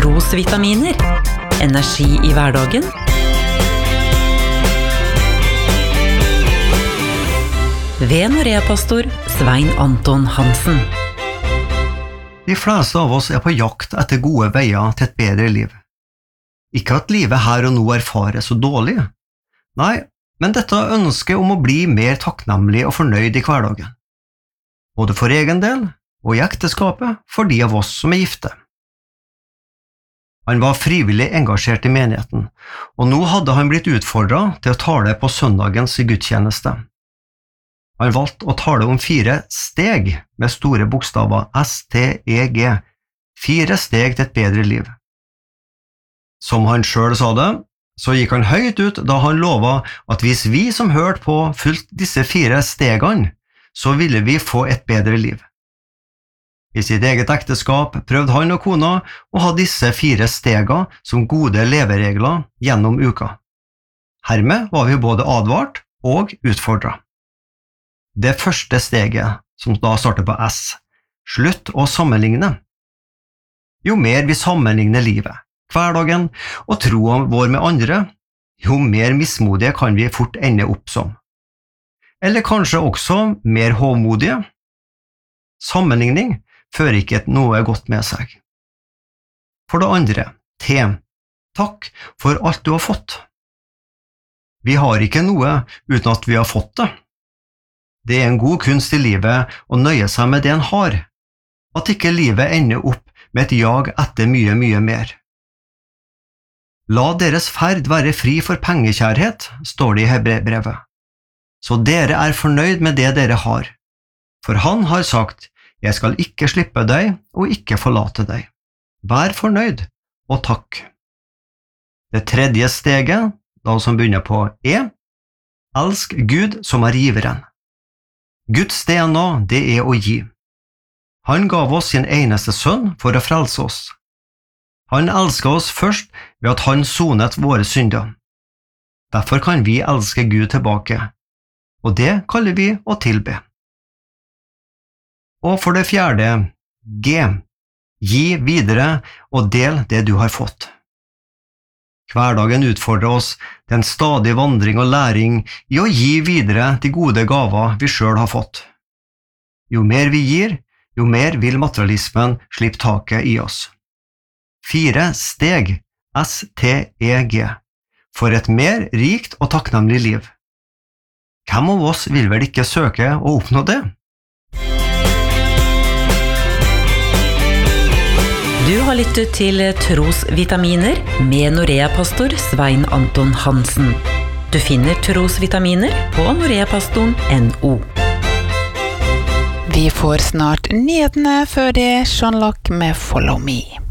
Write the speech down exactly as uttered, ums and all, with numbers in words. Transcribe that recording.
Trosvitaminer. Energi i hverdagen. Ved Norea-pastor Svein Anton Hansen. De fleste av oss er på jakt etter gode veier til et bedre liv. Ikke at livet her og nå erfares så dårlig. Nei, men dette ønsket om å bli mer takknemlig og fornøyd i hverdagen. Både for egen del og i ekteskapet for de av oss som er gifte. Han var frivillig engasjert i menigheten, og nå hadde han blitt utfordret til å tale på søndagens gudstjeneste. Han valgte å tale om fire steg med store bokstaver S T E G, fire steg til et bedre liv. Som han selv sa det, så gikk han høyt ut da han lovet at hvis vi som hørte på fulgte disse fire stegene, så ville vi få et bedre liv. I sitt eget ekteskap prøvde han og kona å ha disse fire stegene som gode leveregler gjennom uka. Hermed var vi både advart og utfordret. Det første steget, som da starter på S, slutt å sammenligne. Jo mer vi sammenligner livet, hverdagen og troen vår med andre, jo mer mismodige kan vi fort ende opp som. Eller kanskje også mer hovmodige. Sammenligning fører ikke noe godt med seg. For det andre, T. Takk for alt du har fått. Vi har ikke noe uten at vi har fått det. Det er en god kunst i livet å nøye seg med det en har, at ikke livet ender opp med et jag etter mye, mye mer. La deres ferd være fri for pengekjærhet, står det i Hebreerbrevet. Så dere er fornøyd med det dere har. For han har sagt, jeg skal ikke slippe deg og ikke forlate deg. Vær fornøyd og takk. Det tredje steget, da som begynner på E, elsk Gud som er giveren. Guds D N A, det er å gi. Han gav oss sin eneste sønn for å frelse oss. Han elsket oss først ved at han sonet våre synder. Derfor kan vi elske Gud tilbake, og det kaller vi å tilbe. Og for det fjerde, G. Gi videre og del det du har fått. Hverdagen utfordrer oss til en stadig vandring og læring i å gi videre de gode gaver vi selv har fått. Jo mer vi gir, jo mer vil materialismen slippe taket i oss. Fire steg, S T E G, for et mer rikt og takknemlig liv. Hvem av oss vil vel ikke søke å oppnå det? Du har lyttet til Trosvitaminer med Norea-pastor Svein Anton Hansen. Du finner Trosvitaminer på Norea-pastoren N O. Vi får snart nyhetene før det Sean Lock med Follow Me.